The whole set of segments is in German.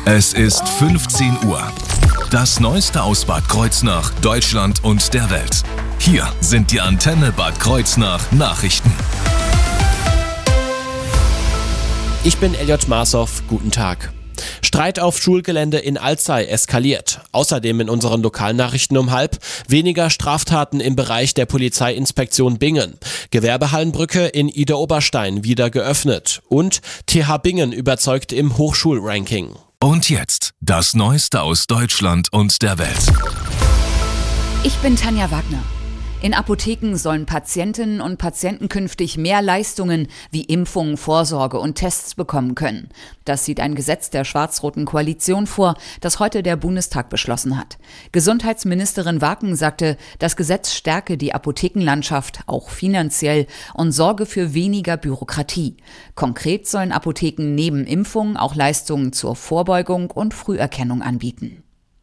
Es ist 15 Uhr. Das Neueste aus Bad Kreuznach, Deutschland und der Welt. Hier sind die Antenne Bad Kreuznach Nachrichten. Ich bin Elliot Marsow, guten Tag. Streit auf Schulgelände in Alzey eskaliert. Außerdem in unseren Lokalnachrichten um 12:30 weniger Straftaten im Bereich der Polizeiinspektion Bingen. Gewerbehallenbrücke in Idar-Oberstein wieder geöffnet. Und TH Bingen überzeugt im Hochschulranking. Und jetzt das Neueste aus Deutschland und der Welt. Ich bin Tanja Wagner. In Apotheken sollen Patientinnen und Patienten künftig mehr Leistungen wie Impfungen, Vorsorge und Tests bekommen können. Das sieht ein Gesetz der schwarz-roten Koalition vor, das heute der Bundestag beschlossen hat. Gesundheitsministerin Waken sagte, das Gesetz stärke die Apothekenlandschaft auch finanziell und sorge für weniger Bürokratie. Konkret sollen Apotheken neben Impfungen auch Leistungen zur Vorbeugung und Früherkennung anbieten.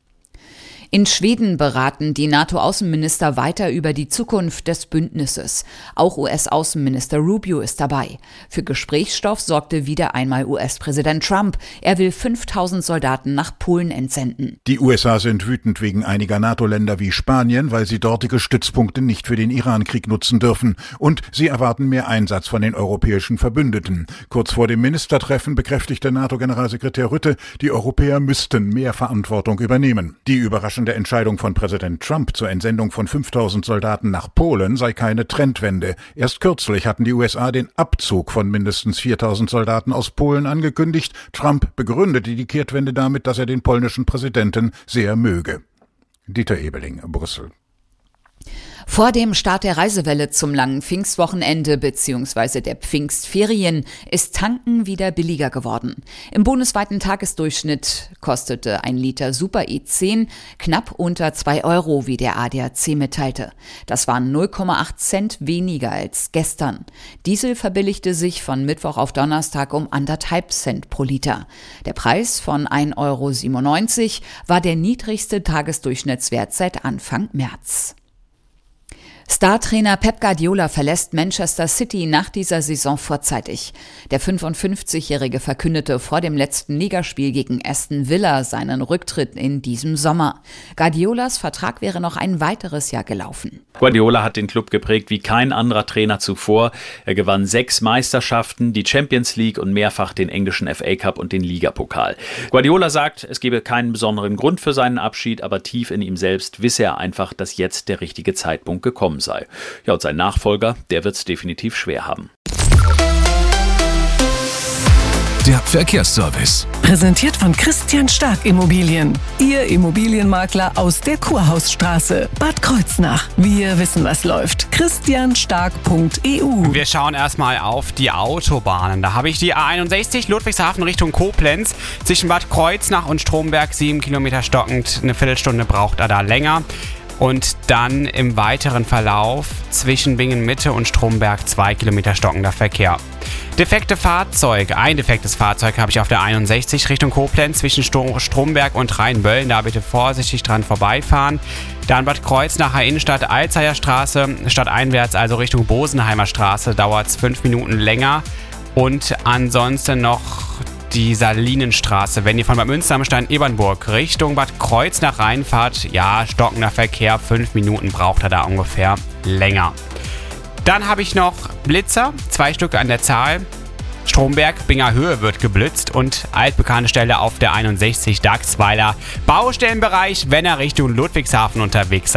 In Schweden beraten die NATO-Außenminister weiter über die Zukunft des Bündnisses. Auch US-Außenminister Rubio ist dabei. Für Gesprächsstoff sorgte wieder einmal US-Präsident Trump. Er will 5000 Soldaten nach Polen entsenden. Die USA sind wütend wegen einiger NATO-Länder wie Spanien, weil sie dortige Stützpunkte nicht für den Iran-Krieg nutzen dürfen. Und sie erwarten mehr Einsatz von den europäischen Verbündeten. Kurz vor dem Ministertreffen bekräftigte NATO-Generalsekretär Rutte, die Europäer müssten mehr Verantwortung übernehmen. Die überraschende Entscheidung von Präsident Trump zur Entsendung von 5000 Soldaten nach Polen sei keine Trendwende. Erst kürzlich hatten die USA den Abzug von mindestens 4000 Soldaten aus Polen angekündigt. Trump begründete die Kehrtwende damit, dass er den polnischen Präsidenten sehr möge. Dieter Ebeling, Brüssel. Vor dem Start der Reisewelle zum langen Pfingstwochenende bzw. der Pfingstferien ist Tanken wieder billiger geworden. Im bundesweiten Tagesdurchschnitt kostete ein Liter Super E10 knapp unter 2 Euro, wie der ADAC mitteilte. Das waren 0,8 Cent weniger als gestern. Diesel verbilligte sich von Mittwoch auf Donnerstag um 1,5 Cent pro Liter. Der Preis von 1,97 Euro war der niedrigste Tagesdurchschnittswert seit Anfang März. Star-Trainer Pep Guardiola verlässt Manchester City nach dieser Saison vorzeitig. Der 55-Jährige verkündete vor dem letzten Ligaspiel gegen Aston Villa seinen Rücktritt in diesem Sommer. Guardiolas Vertrag wäre noch ein weiteres Jahr gelaufen. Guardiola hat den Club geprägt wie kein anderer Trainer zuvor. Er gewann 6 Meisterschaften, die Champions League und mehrfach den englischen FA Cup und den Ligapokal. Guardiola sagt, es gebe keinen besonderen Grund für seinen Abschied, aber tief in ihm selbst wisse er einfach, dass jetzt der richtige Zeitpunkt gekommen sei. Ja, und sein Nachfolger, der wird es definitiv schwer haben. Der Verkehrsservice. Präsentiert von Christian Stark Immobilien. Ihr Immobilienmakler aus der Kurhausstraße. Bad Kreuznach. Wir wissen, was läuft. christianstark.eu. Wir schauen erstmal auf die Autobahnen. Da habe ich die A61 Ludwigshafen Richtung Koblenz. Zwischen Bad Kreuznach und Stromberg 7 Kilometer stockend. Eine Viertelstunde braucht er da länger. Und dann im weiteren Verlauf zwischen Bingen Mitte und Stromberg 2 Kilometer stockender Verkehr. Ein defektes Fahrzeug habe ich auf der 61 Richtung Koblenz zwischen Stromberg und Rheinböllen. Da bitte vorsichtig dran vorbeifahren. Dann Bad Kreuznacher Innenstadt, Alzeyer Straße, stadteinwärts, also Richtung Bosenheimer Straße, dauert es 5 Minuten länger. Und ansonsten noch die Salinenstraße, wenn ihr von Bad Münster am Stein-Ebernburg Richtung Bad Kreuznach reinfahrt, ja, stockender Verkehr, 5 Minuten braucht er da ungefähr länger. Dann habe ich noch Blitzer, 2 Stück an der Zahl. Stromberg, Binger Höhe wird geblitzt und altbekannte Stelle auf der 61 Dachsweiler Baustellenbereich, wenn er Richtung Ludwigshafen unterwegs